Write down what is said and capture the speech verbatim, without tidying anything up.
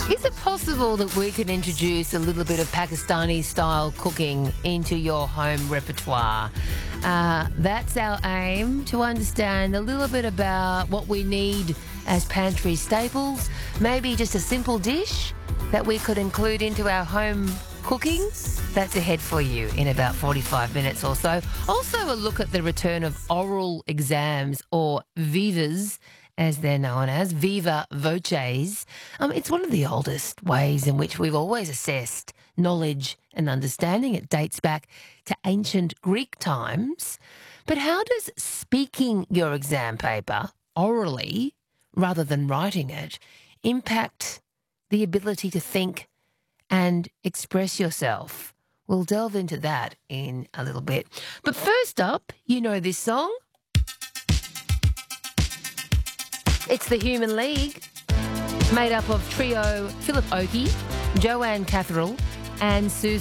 Is it possible that we can introduce a little bit of Pakistani-style cooking into your home repertoire? Uh, that's our aim, to understand a little bit about what we need as pantry staples, maybe just a simple dish that we could include into our home cooking. That's ahead for you in about forty-five minutes or so. Also a look at the return of oral exams, or VIVAs, as they're known as, Viva Voces. Um, it's one of the oldest ways in which we've always assessed knowledge and understanding. It dates back to ancient Greek times. But how does speaking your exam paper orally, rather than writing it, impact the ability to think and express yourself? We'll delve into that in a little bit. But first up, you know this song. It's the Human League, made up of trio Philip Oakey, Joanne Catherall and Susan